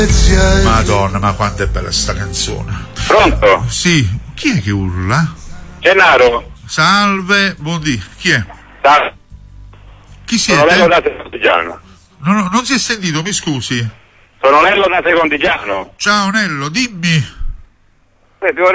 Madonna, ma quanto è bella sta canzone. Pronto? Sì, chi è che urla? Gennaro? Salve, buondì, chi è? Chi Sono siete? Nello da Secondigiano. Non si è sentito, mi scusi. Sono Nello da Secondigiano. Ciao Nello, dimmi. Ti